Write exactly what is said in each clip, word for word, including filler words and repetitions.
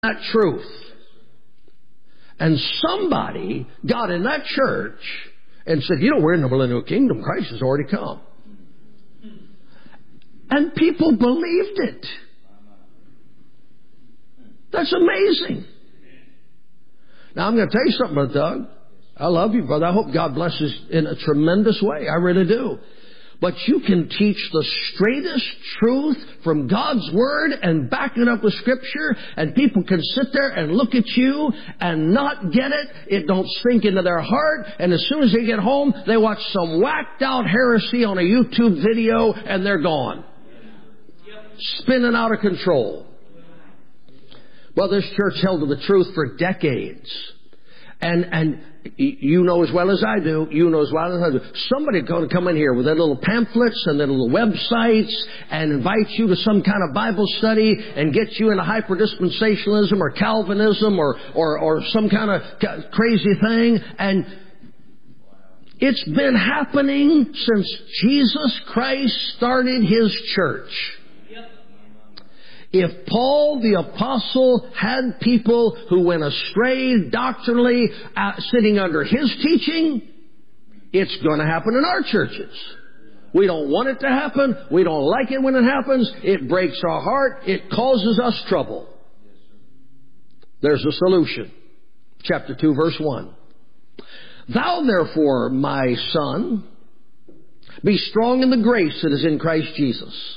that truth. And somebody got in that church and said, you know, we're in the millennial kingdom. Christ has already come. And people believed it. That's amazing. Now, I'm going to tell you something, Brother Doug. I love you, brother. I hope God blesses in a tremendous way. I really do. But you can teach the straightest truth from God's Word and back it up with Scripture, and people can sit there and look at you and not get it. It don't sink into their heart, and as soon as they get home, they watch some whacked out heresy on a YouTube video, and they're gone. Spinning out of control. Well, this church held to the truth for decades. And, and you know as well as I do, you know as well as I do, somebody's going to come in here with their little pamphlets and their little websites and invite you to some kind of Bible study and get you into hyper-dispensationalism or Calvinism or, or, or some kind of crazy thing. And it's been happening since Jesus Christ started His church. If Paul the Apostle had people who went astray doctrinally uh, sitting under his teaching, it's going to happen in our churches. We don't want it to happen. We don't like it when it happens. It breaks our heart. It causes us trouble. There's a solution. Chapter two, verse one. Thou therefore, my son, be strong in the grace that is in Christ Jesus.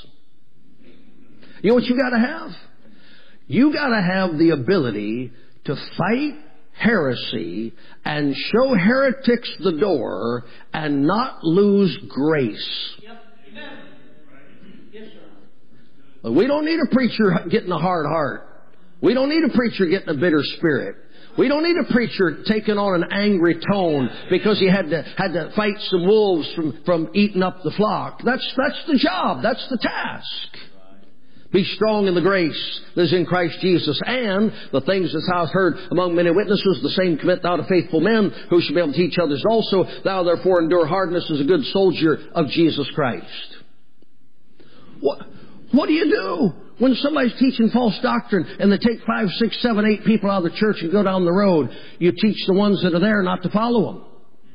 You know what you got to have? You got to have the ability to fight heresy and show heretics the door and not lose grace. Yep. Amen. Yes, sir. We don't need a preacher getting a hard heart. We don't need a preacher getting a bitter spirit. We don't need a preacher taking on an angry tone because he had to had to fight some wolves from, from eating up the flock. That's that's the job. That's the task. Be strong in the grace that is in Christ Jesus, and the things that thou hast heard among many witnesses, the same commit thou to faithful men, who shall be able to teach others also. Thou therefore endure hardness as a good soldier of Jesus Christ. What, what do you do when somebody's teaching false doctrine and they take five, six, seven, eight people out of the church and go down the road? You teach the ones that are there not to follow them.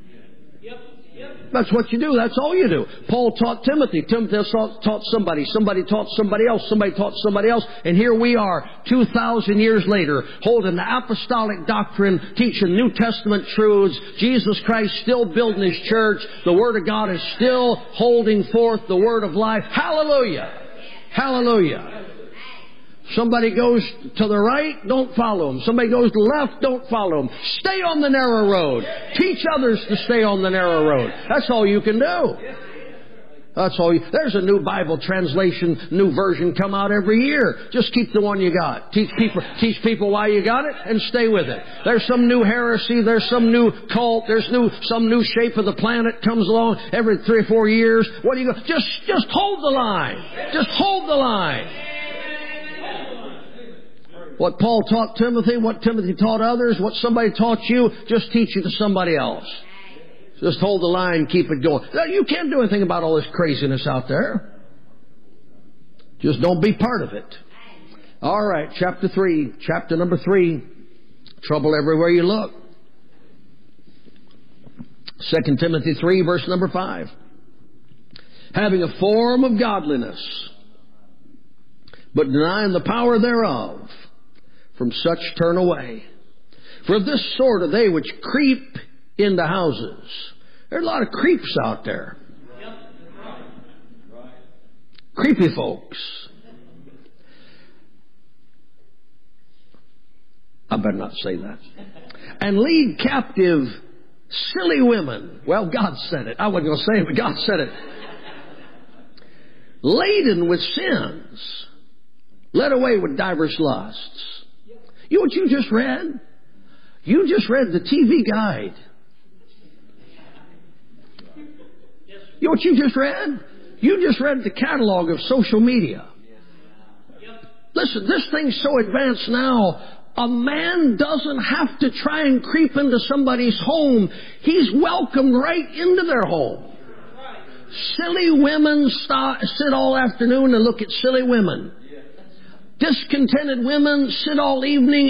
That's what you do. That's all you do. Paul taught Timothy. Timothy taught somebody. Somebody taught somebody else. Somebody taught somebody else. And here we are, two thousand years later, holding the apostolic doctrine, teaching New Testament truths. Jesus Christ still building His church. The Word of God is still holding forth the Word of life. Hallelujah! Hallelujah! Somebody goes to the right, don't follow them. Somebody goes to the left, don't follow them. Stay on the narrow road. Teach others to stay on the narrow road. That's all you can do. That's all you... There's a new Bible translation, new version come out every year. Just keep the one you got. Teach people, teach people why you got it and stay with it. There's some new heresy. There's some new cult. There's new some new shape of the planet comes along every three or four years. What do you go? Just, just hold the line. Just hold the line. What Paul taught Timothy, what Timothy taught others, what somebody taught you, just teach it to somebody else. Just hold the line, keep it going. You can't do anything about all this craziness out there. Just don't be part of it. All right, chapter three, chapter number three. Trouble everywhere you look. Second Timothy three, verse number five. Having a form of godliness, but denying the power thereof, from such turn away. For of this sort are they which creep into houses. There are a lot of creeps out there. Creepy folks. I better not say that. And lead captive silly women. Well, God said it. I wasn't going to say it, but God said it. Laden with sins, led away with divers lusts. You know what you just read? You just read the T V guide. You know what you just read? You just read the catalog of social media. Listen, this thing's so advanced now, a man doesn't have to try and creep into somebody's home. He's welcomed right into their home. Silly women start, sit all afternoon and look at silly women. Discontented women sit all evening